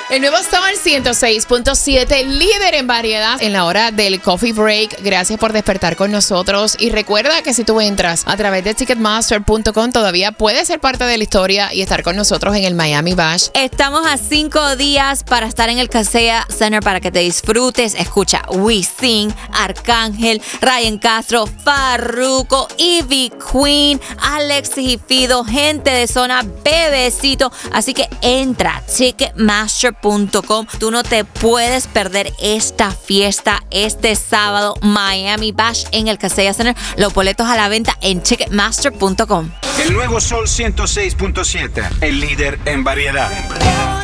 El nuevo Sol 106.7, líder en variedad en la hora del coffee break. Gracias por despertar con nosotros. Y recuerda que si tú entras a través de Ticketmaster.com todavía puedes ser parte de la historia y estar con nosotros en el Miami Bash. Estamos a 5 días para estar en el Kaseya Center para que te disfrutes. Escucha Wisin, Arcángel, Ryan Castro, Farruko, Ivy Queen, Alexis y Fido, gente de zona, Bebecito. Así que entra a Ticketmaster.com. Tú no te puedes perder esta fiesta este sábado, Miami Bash en el Kaseya Center. Los boletos a la venta en Ticketmaster.com. El nuevo Sol 106.7, el líder en variedad.